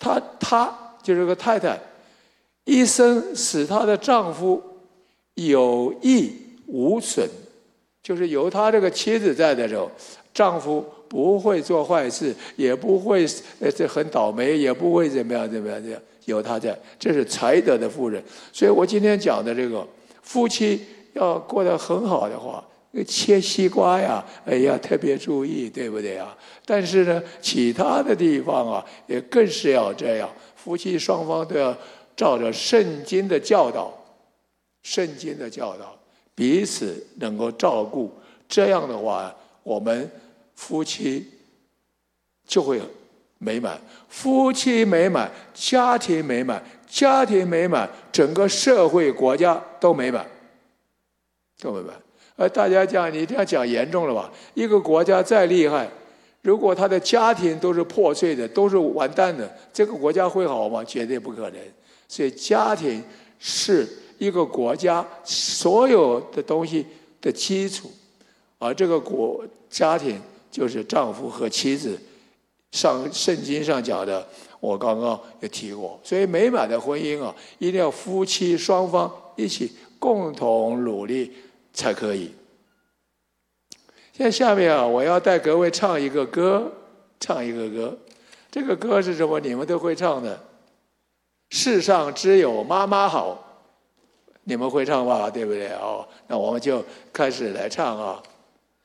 她就是个太太，一生使她的丈夫有益无损，就是有她这个妻子在的时候，丈夫不会做坏事，也不会这很倒霉，也不会怎么样。有她在，这是才德的妇人。所以我今天讲的这个夫妻要过得很好的话，切西瓜呀，要特别注意，对不对啊？但是呢，其他的地方啊，也更是要这样，夫妻双方都要照着圣经的教导，彼此能够照顾。这样的话，我们夫妻就会美满，夫妻美满，家庭美满，家庭美满，整个社会国家都美满，大家讲，你这样讲严重了吧？一个国家再厉害，如果他的家庭都是破碎的，都是完蛋的，这个国家会好吗？绝对不可能。所以家庭是一个国家所有的东西的基础，而这个家庭就是丈夫和妻子。圣经上讲的，我刚刚也提过。所以美满的婚姻啊，一定要夫妻双方一起共同努力才可以。现在下面啊，我要带各位唱一个歌。这个歌是什么？你们都会唱的。世上只有妈妈好，你们会唱吧？对不对？那我们就开始来唱啊。